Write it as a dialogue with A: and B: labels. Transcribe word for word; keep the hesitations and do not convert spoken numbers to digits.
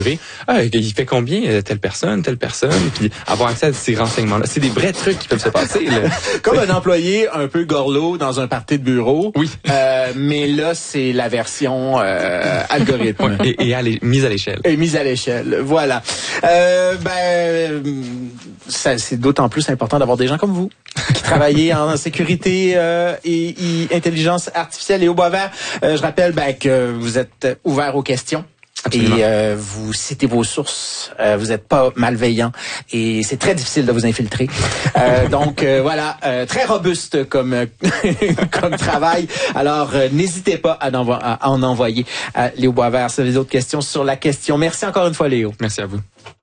A: Ah, il fait combien telle personne, telle personne, puis avoir accès à ces renseignements-là. C'est des vrais trucs qui peuvent se passer. Là.
B: Comme un employé un peu gorlot dans un party de bureau.
A: Oui.
B: Euh, mais là, c'est la version euh, algorithme.
A: Et, et à mise à l'échelle.
B: Et mise à l'échelle, voilà. Euh, ben, ça, c'est d'autant plus important d'avoir des gens comme vous qui travaillez en sécurité euh, et, et intelligence artificielle et au bois vert. Euh, je rappelle ben, que vous êtes ouvert aux questions.
A: Absolument.
B: Et euh, vous citez vos sources, euh, vous n'êtes pas malveillant et c'est très difficile de vous infiltrer. Euh, donc euh, voilà, euh, très robuste comme comme travail. Alors euh, n'hésitez pas à en, à en envoyer à Léo Boisvert. Si vous avez d'autres questions sur la question. Merci encore une fois, Léo.
A: Merci à vous.